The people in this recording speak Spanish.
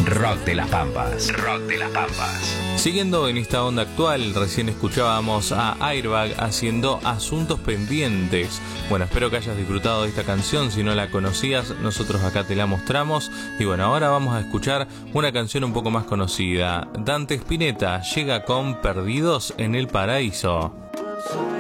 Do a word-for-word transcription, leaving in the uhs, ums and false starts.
Rock de las Pampas. Rock de las Pampas. Siguiendo en esta onda actual, recién escuchábamos a Airbag haciendo Asuntos Pendientes. Bueno, espero que hayas disfrutado de esta canción. Si no la conocías, nosotros acá te la mostramos. Y bueno, ahora vamos a escuchar una canción un poco más conocida. Dante Spinetta llega con Perdidos en el Paraíso.